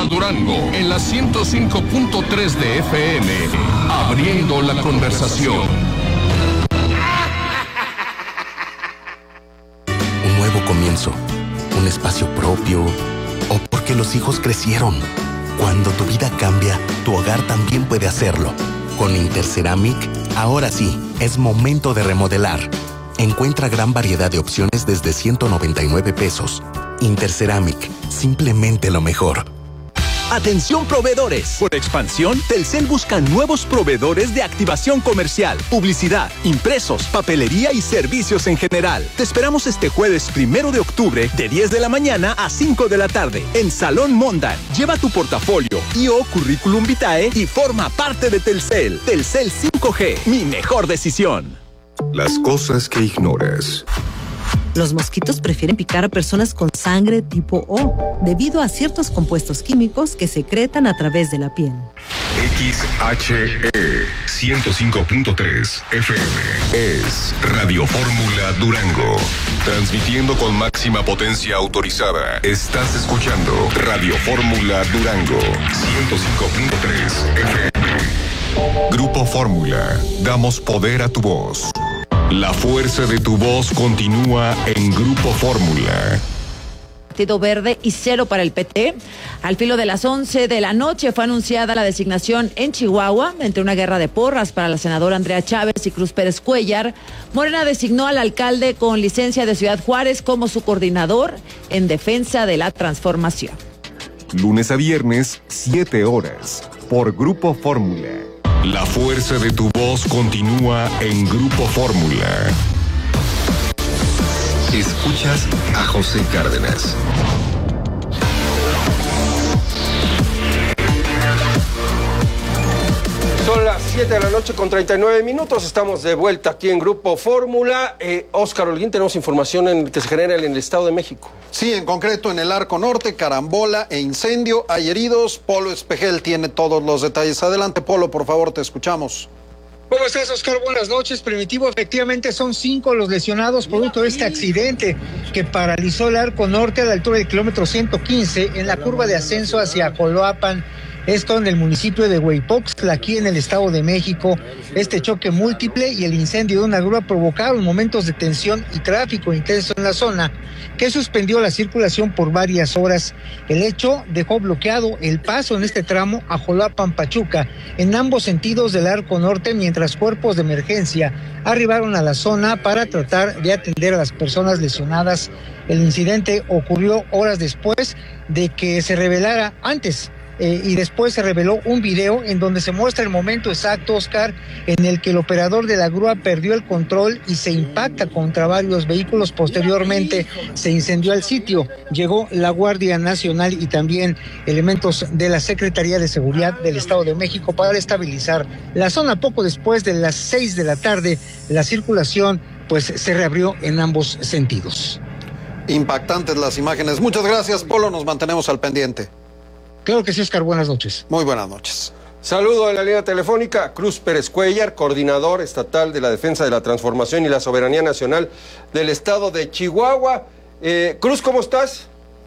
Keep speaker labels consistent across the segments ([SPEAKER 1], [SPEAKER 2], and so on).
[SPEAKER 1] Fórmula Durango en la 105.3 de FM, abriendo la conversación.
[SPEAKER 2] Un nuevo comienzo, un espacio propio, o porque los hijos crecieron. Cuando tu vida cambia, tu hogar también puede hacerlo. Con Interceramic, ahora sí, es momento de remodelar. Encuentra gran variedad de opciones desde 199 pesos. Interceramic, simplemente lo mejor.
[SPEAKER 3] Atención proveedores. Por expansión, Telcel busca nuevos proveedores de activación comercial, publicidad, impresos, papelería y servicios en general. Te esperamos este jueves 1 de octubre de 10 de la mañana a 5 de la tarde en Salón Mondan. Lleva tu portafolio y o currículum vitae y forma parte de Telcel. Telcel 5G, mi mejor decisión.
[SPEAKER 1] Las cosas que ignoras.
[SPEAKER 4] Los mosquitos prefieren picar a personas con sangre tipo O, debido a ciertos compuestos químicos que secretan a través de la piel.
[SPEAKER 1] XHE 105.3 FM es Radio Fórmula Durango. Transmitiendo con máxima potencia autorizada. Estás escuchando Radio Fórmula Durango 105.3 FM. Grupo Fórmula. Damos poder a tu voz. La fuerza de tu voz continúa en Grupo Fórmula.
[SPEAKER 5] Partido Verde y 0 para el PT. Al filo de las 11 de la noche fue anunciada la designación en Chihuahua entre una guerra de porras para la senadora Andrea Chávez y Cruz Pérez Cuéllar. Morena designó al alcalde con licencia de Ciudad Juárez como su coordinador en defensa de la transformación.
[SPEAKER 1] Lunes a viernes, 7 horas, por Grupo Fórmula. La fuerza de tu voz continúa en Grupo Fórmula. Escuchas a José Cárdenas.
[SPEAKER 6] Son las 7 de la noche con 39 minutos. Estamos de vuelta aquí en Grupo Fórmula. Óscar Holguín, tenemos información que se genera en el Estado de México.
[SPEAKER 7] Sí, en concreto en el Arco Norte, carambola e incendio. Hay heridos. Polo Espejel tiene todos los detalles. Adelante, Polo, por favor, te escuchamos.
[SPEAKER 8] ¿Cómo estás, Oscar? Buenas noches. Primitivo, efectivamente son 5 los lesionados producto de este accidente que paralizó el Arco Norte a la altura del kilómetro 115 en la curva de ascenso hacia Coloapan. Esto en el municipio de Hueypoxtla, aquí en el Estado de México. Este choque múltiple y el incendio de una grúa provocaron momentos de tensión y tráfico intenso en la zona, que suspendió la circulación por varias horas. El hecho dejó bloqueado el paso en este tramo a Joloapan-Pachuca, en ambos sentidos del Arco Norte, mientras cuerpos de emergencia arribaron a la zona para tratar de atender a las personas lesionadas. El incidente ocurrió horas después de que se revelara y después se reveló un video en donde se muestra el momento exacto, Oscar, en el que el operador de la grúa perdió el control y se impacta contra varios vehículos. Posteriormente se incendió el sitio. Llegó la Guardia Nacional y también elementos de la Secretaría de Seguridad del Estado de México para estabilizar la zona. Poco después de las 6 de la tarde, la circulación pues se reabrió en ambos sentidos.
[SPEAKER 7] Impactantes las imágenes. Muchas gracias, Polo. Nos mantenemos al pendiente.
[SPEAKER 8] Claro que sí, Oscar. Buenas noches.
[SPEAKER 7] Muy buenas noches.
[SPEAKER 6] Saludo en la línea telefónica Cruz Pérez Cuéllar, coordinador estatal de la Defensa de la Transformación y la Soberanía Nacional del Estado de Chihuahua. Cruz, ¿cómo estás?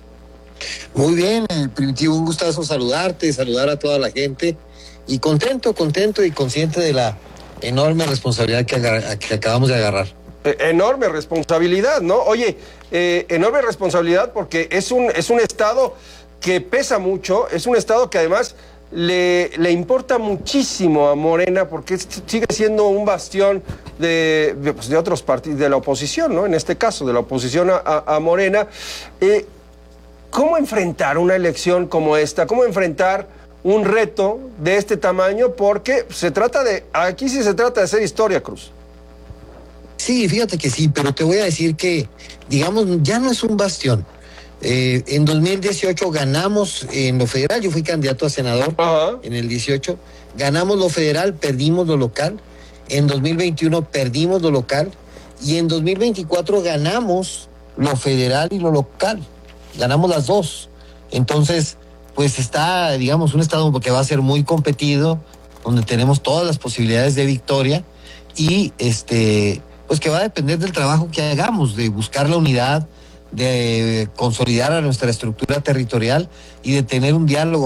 [SPEAKER 9] Muy bien, Primitivo, un gustazo saludarte, saludar a toda la gente y contento y consciente de la enorme responsabilidad que acabamos de agarrar.
[SPEAKER 6] Enorme responsabilidad, ¿no? Oye, enorme responsabilidad porque es un estado que pesa mucho, es un estado que además le importa muchísimo a Morena porque sigue siendo un bastión de otros partidos, de la oposición, ¿no? En este caso, de la oposición a Morena. ¿Cómo enfrentar una elección como esta? ¿Cómo enfrentar un reto de este tamaño? Porque aquí sí se trata de hacer historia, Cruz.
[SPEAKER 9] Sí, fíjate que sí, pero te voy a decir que, digamos, ya no es un bastión. En 2018 ganamos en lo federal, yo fui candidato a senador. Ajá. En el 18, ganamos lo federal, perdimos lo local. En 2021 perdimos lo local y en 2024 ganamos lo federal y lo local, ganamos las dos. Entonces, pues está, digamos, un estado que va a ser muy competido, donde tenemos todas las posibilidades de victoria y pues que va a depender del trabajo que hagamos, de buscar la unidad, de consolidar a nuestra estructura territorial y de tener un diálogo